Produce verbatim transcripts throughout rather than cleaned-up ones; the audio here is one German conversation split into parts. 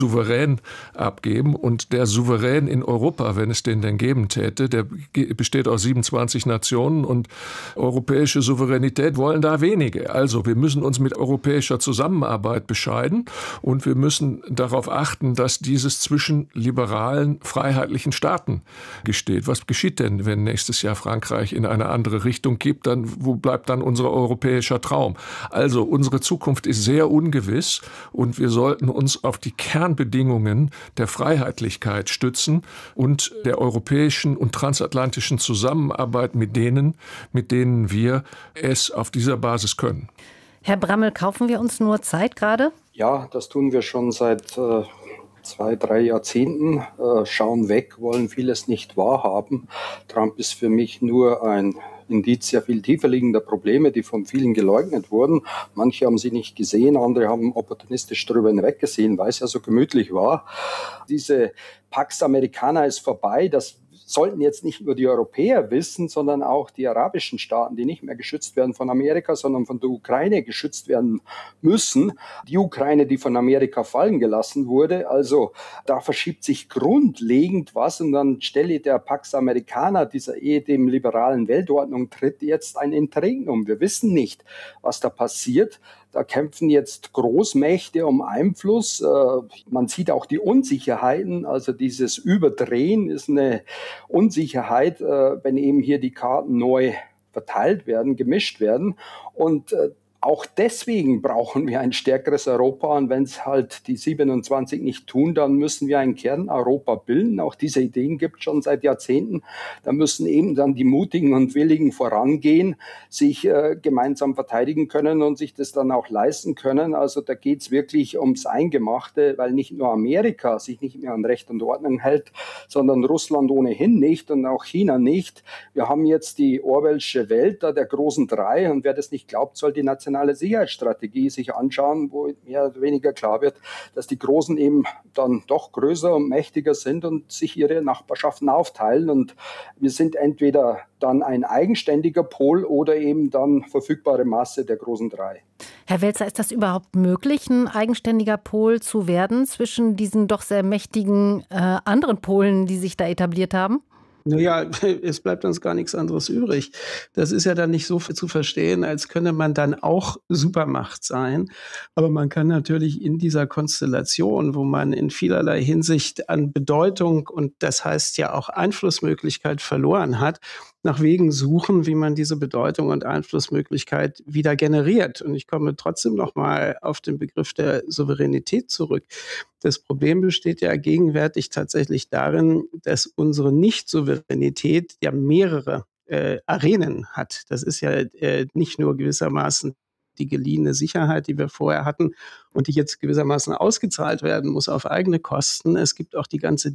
Souverän abgeben. Und der Souverän in Europa, wenn es den denn geben täte, der besteht aus siebenundzwanzig Nationen und europäische Souveränität wollen da wenige. Also wir müssen uns mit europäischer Zusammenarbeit bescheiden und wir müssen darauf achten, dass dieses zwischen liberalen, freiheitlichen Staaten gesteht. Was geschieht denn, wenn nächstes Jahr Frankreich in eine andere Richtung kippt? Dann, wo bleibt dann unser europäischer Traum? Also unsere Zukunft ist sehr ungewiss und wir sollten uns auf die Kern Bedingungen der Freiheitlichkeit stützen und der europäischen und transatlantischen Zusammenarbeit mit denen, mit denen wir es auf dieser Basis können. Herr Brammel, kaufen wir uns nur Zeit gerade? Ja, das tun wir schon seit äh, zwei, drei Jahrzehnten. Äh, schauen weg, wollen vieles nicht wahrhaben. Trump ist für mich nur ein Indiz sehr viel tiefer liegender Probleme, die von vielen geleugnet wurden. Manche haben sie nicht gesehen, andere haben opportunistisch darüber hinweggesehen, weil es ja so gemütlich war. Diese Pax Americana ist vorbei, das sollten jetzt nicht nur die Europäer wissen, sondern auch die arabischen Staaten, die nicht mehr geschützt werden von Amerika, sondern von der Ukraine geschützt werden müssen. Die Ukraine, die von Amerika fallen gelassen wurde. Also da verschiebt sich grundlegend was und dann stelle der Pax Americana, dieser ehedem liberalen Weltordnung, tritt jetzt ein Interregnum. Wir wissen nicht, was da passiert. Da kämpfen jetzt Großmächte um Einfluss. Man sieht auch die Unsicherheiten. Also dieses Überdrehen ist eine Unsicherheit, wenn eben hier die Karten neu verteilt werden, gemischt werden. Und auch deswegen brauchen wir ein stärkeres Europa. Und wenn es halt die siebenundzwanzig nicht tun, dann müssen wir ein Kern-Europa bilden. Auch diese Ideen gibt es schon seit Jahrzehnten. Da müssen eben dann die Mutigen und Willigen vorangehen, sich äh, gemeinsam verteidigen können und sich das dann auch leisten können. Also da geht es wirklich ums Eingemachte, weil nicht nur Amerika sich nicht mehr an Recht und Ordnung hält, sondern Russland ohnehin nicht und auch China nicht. Wir haben jetzt die Orwellsche Welt da der großen drei und wer das nicht glaubt, soll die nationale Sicherheitsstrategie sich anschauen, wo mehr oder weniger klar wird, dass die Großen eben dann doch größer und mächtiger sind und sich ihre Nachbarschaften aufteilen. Und wir sind entweder dann ein eigenständiger Pol oder eben dann verfügbare Masse der großen drei. Herr Welzer, ist das überhaupt möglich, ein eigenständiger Pol zu werden zwischen diesen doch sehr mächtigen äh, anderen Polen, die sich da etabliert haben? Naja, es bleibt uns gar nichts anderes übrig. Das ist ja dann nicht so zu verstehen, als könne man dann auch Supermacht sein. Aber man kann natürlich in dieser Konstellation, wo man in vielerlei Hinsicht an Bedeutung und das heißt ja auch Einflussmöglichkeit verloren hat, nach Wegen suchen, wie man diese Bedeutung und Einflussmöglichkeit wieder generiert. Und ich komme trotzdem noch mal auf den Begriff der Souveränität zurück. Das Problem besteht ja gegenwärtig tatsächlich darin, dass unsere Nicht-Souveränität ja mehrere äh, Arenen hat. Das ist ja äh, nicht nur gewissermaßen die geliehene Sicherheit, die wir vorher hatten und die jetzt gewissermaßen ausgezahlt werden muss auf eigene Kosten. Es gibt auch die ganze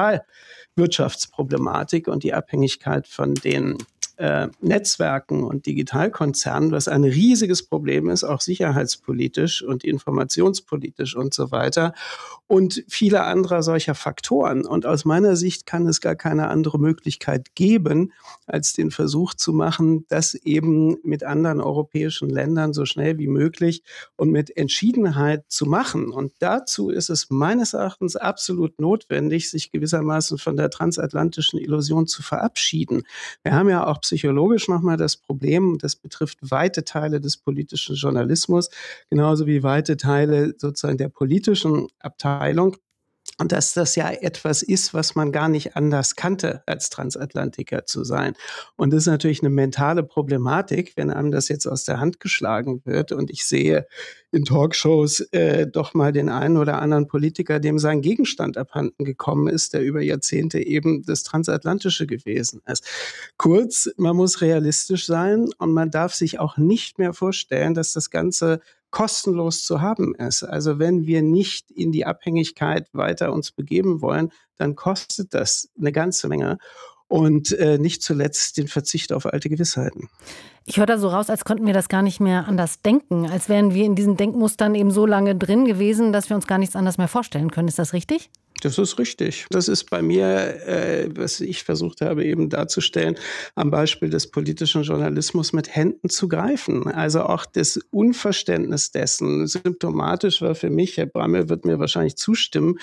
Digitalwirtschaftsproblematik und die Abhängigkeit von den äh, Netzwerken und Digitalkonzernen, was ein riesiges Problem ist, auch sicherheitspolitisch und informationspolitisch und so weiter. Und viele andere solcher Faktoren. Und aus meiner Sicht kann es gar keine andere Möglichkeit geben, als den Versuch zu machen, das eben mit anderen europäischen Ländern so schnell wie möglich und mit Entschiedenheit zu machen. Und dazu ist es meines Erachtens absolut notwendig, sich gewissermaßen von der transatlantischen Illusion zu verabschieden. Wir haben ja auch psychologisch nochmal das Problem, das betrifft weite Teile des politischen Journalismus, genauso wie weite Teile sozusagen der politischen Abteilung. Und dass das ja etwas ist, was man gar nicht anders kannte, als Transatlantiker zu sein. Und das ist natürlich eine mentale Problematik, wenn einem das jetzt aus der Hand geschlagen wird. Und ich sehe in Talkshows äh, doch mal den einen oder anderen Politiker, dem sein Gegenstand abhanden gekommen ist, der über Jahrzehnte eben das Transatlantische gewesen ist. Kurz, man muss realistisch sein und man darf sich auch nicht mehr vorstellen, dass das Ganze kostenlos zu haben ist. Also wenn wir nicht in die Abhängigkeit weiter uns begeben wollen, dann kostet das eine ganze Menge und äh, nicht zuletzt den Verzicht auf alte Gewissheiten. Ich höre da so raus, als könnten wir das gar nicht mehr anders denken, als wären wir in diesen Denkmustern eben so lange drin gewesen, dass wir uns gar nichts anderes mehr vorstellen können. Ist das richtig? Das ist richtig. Das ist bei mir, äh, was ich versucht habe eben darzustellen, am Beispiel des politischen Journalismus mit Händen zu greifen. Also auch das Unverständnis dessen. Symptomatisch war für mich, Herr Brammel wird mir wahrscheinlich zustimmen,